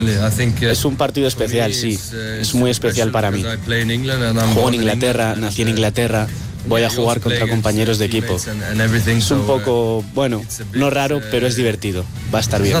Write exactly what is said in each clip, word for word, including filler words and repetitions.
Es un partido especial, sí. Es muy especial para mí. Juego en Inglaterra, nací en Inglaterra. Voy a jugar contra compañeros de equipo. Es un poco, bueno, no raro, pero es divertido. Va a estar bien.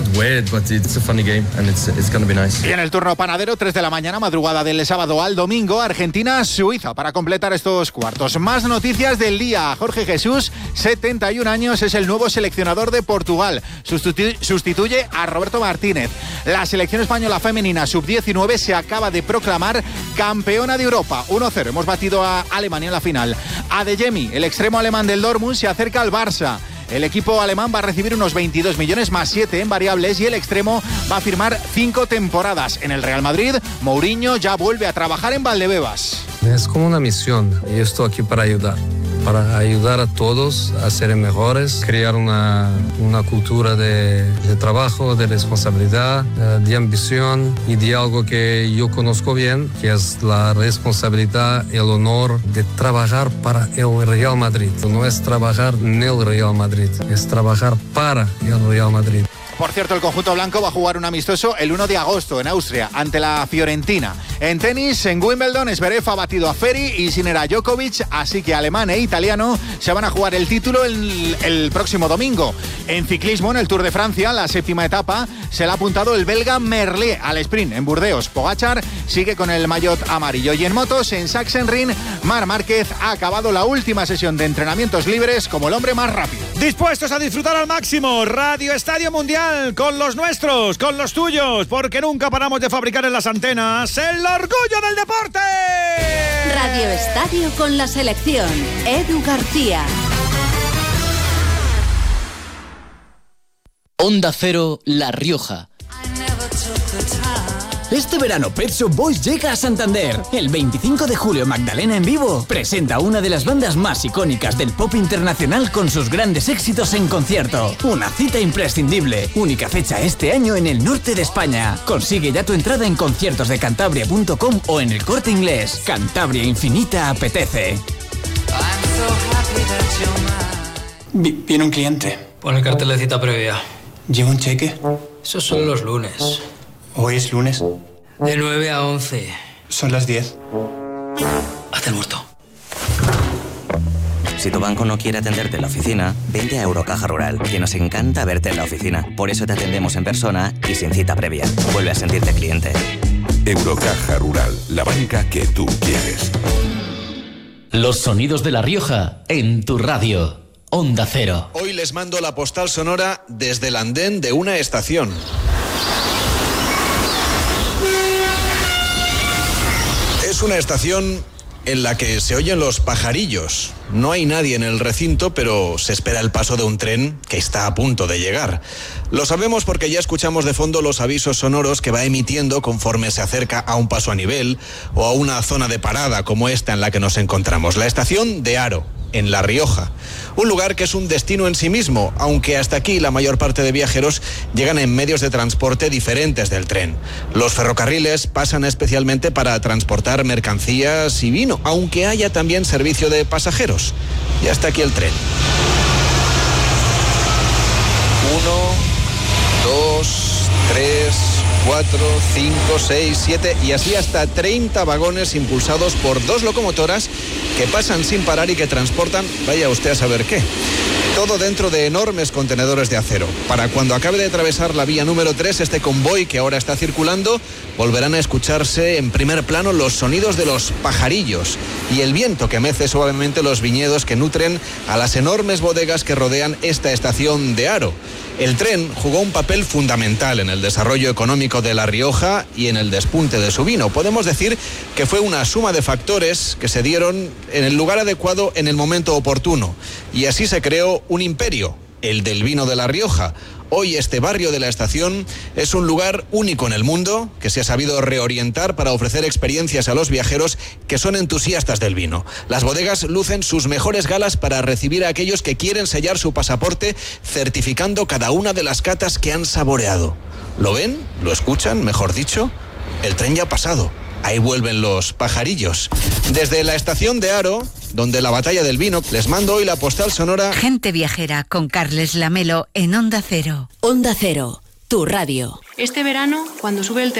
Y en el turno panadero, tres de la mañana, madrugada del sábado al domingo, Argentina-Suiza, para completar estos cuartos. Más noticias del día. Jorge Jesús, setenta y un años, es el nuevo seleccionador de Portugal. Sustitu- sustituye a Roberto Martínez. La selección española femenina sub diecinueve se acaba de proclamar campeona de Europa. uno cero. Hemos batido a Alemania en la final. Adeyemi, el extremo alemán del Dortmund, se acerca al Barça. El equipo alemán va a recibir unos veintidós millones más siete en variables y el extremo va a firmar cinco temporadas. En el Real Madrid, Mourinho ya vuelve a trabajar en Valdebebas. Es como una misión y yo estoy aquí para ayudar. Para ayudar a todos a ser mejores, crear una, una cultura de, de trabajo, de responsabilidad, de ambición y de algo que yo conozco bien, que es la responsabilidad, el honor de trabajar para el Real Madrid. No es trabajar en el Real Madrid, es trabajar para el Real Madrid. Por cierto, el conjunto blanco va a jugar un amistoso el uno de agosto en Austria ante la Fiorentina. En tenis, en Wimbledon, Zverev ha batido a Ferry y Sinner a Djokovic, así que alemán e italiano se van a jugar el título el, el próximo domingo. En ciclismo, en el Tour de Francia, la séptima etapa, se le ha apuntado el belga Merlier al sprint en Burdeos. Pogačar sigue con el maillot amarillo. Y en motos, en Sachsenring, Marc Márquez ha acabado la última sesión de entrenamientos libres como el hombre más rápido. Dispuestos a disfrutar al máximo, Radio Estadio Mundial, con los nuestros, con los tuyos, porque nunca paramos de fabricar en las antenas el orgullo del deporte. Radio Estadio con la selección, Edu García. Onda Cero, La Rioja. Este verano Pet Shop Boys llega a Santander. El veinticinco de julio Magdalena en vivo presenta una de las bandas más icónicas del pop internacional con sus grandes éxitos en concierto. Una cita imprescindible. Única fecha este año en el norte de España. Consigue ya tu entrada en conciertos de cantabria punto com o en el Corte Inglés. Cantabria Infinita apetece. Vi- Viene un cliente. Pon el cartel de cita previa. ¿Lleva un cheque? Esos son los lunes. ¿Hoy es lunes? De nueve a once. Son las diez. Hazte el muerto. Si tu banco no quiere atenderte en la oficina, vente a Eurocaja Rural, que nos encanta verte en la oficina. Por eso te atendemos en persona y sin cita previa. Vuelve a sentirte cliente. Eurocaja Rural, la banca que tú quieres. Los sonidos de La Rioja en tu radio. Onda Cero. Hoy les mando la postal sonora desde el andén de una estación. Es una estación en la que se oyen los pajarillos. No hay nadie en el recinto, pero se espera el paso de un tren que está a punto de llegar. Lo sabemos porque ya escuchamos de fondo los avisos sonoros que va emitiendo conforme se acerca a un paso a nivel o a una zona de parada como esta en la que nos encontramos. La estación de Haro, en La Rioja. Un lugar que es un destino en sí mismo, aunque hasta aquí la mayor parte de viajeros llegan en medios de transporte diferentes del tren. Los ferrocarriles pasan especialmente para transportar mercancías y vino, aunque haya también servicio de pasajeros. Y hasta aquí el tren. Uno, dos, tres, cuatro, cinco, seis, siete y así hasta treinta vagones impulsados por dos locomotoras que pasan sin parar y que transportan, vaya usted a saber qué. Todo dentro de enormes contenedores de acero. Para cuando acabe de atravesar la vía número tres, este convoy que ahora está circulando, volverán a escucharse en primer plano los sonidos de los pajarillos y el viento que mece suavemente los viñedos que nutren a las enormes bodegas que rodean esta estación de Haro. El tren jugó un papel fundamental en el desarrollo económico de La Rioja y en el despunte de su vino. Podemos decir que fue una suma de factores que se dieron en el lugar adecuado en el momento oportuno. Y así se creó un imperio, el del vino de La Rioja. Hoy este barrio de la estación es un lugar único en el mundo que se ha sabido reorientar para ofrecer experiencias a los viajeros que son entusiastas del vino. Las bodegas lucen sus mejores galas para recibir a aquellos que quieren sellar su pasaporte certificando cada una de las catas que han saboreado. ¿Lo ven? ¿Lo escuchan? Mejor dicho, el tren ya ha pasado. Ahí vuelven los pajarillos. Desde la estación de Haro, donde la batalla del vino, les mando hoy la postal sonora. Gente viajera con Carles Lamelo en Onda Cero. Onda Cero, tu radio. Este verano, cuando sube el